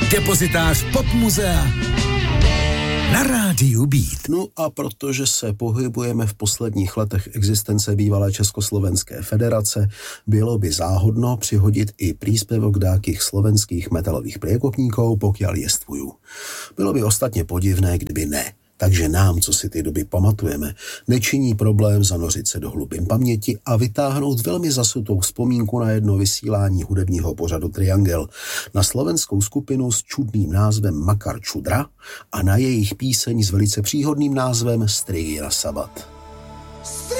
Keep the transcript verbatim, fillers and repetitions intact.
Depozitář Pop Muzea na rádiu Beat. No a protože se pohybujeme v posledních letech existence bývalé Československé federace, bylo by záhodno přihodit i príspevok dákých slovenských metalových priekopníkov, pokiaľ jestvujú. Bylo by ostatně podivné, kdyby ne. Takže nám, co si ty doby pamatujeme, nečiní problém zanořit se do hlubin paměti a vytáhnout velmi zasutou vzpomínku na jedno vysílání hudebního pořadu Triangel, na slovenskou skupinu s čudným názvem Makar Čudra a na jejich píseň s velice příhodným názvem Strigy na sabat.